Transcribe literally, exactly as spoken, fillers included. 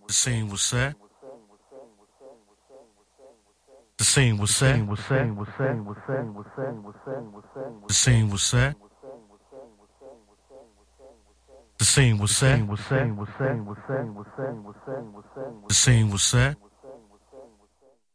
The scene was set. The scene was set. The scene was set. The scene was set. The scene was set. The scene was set.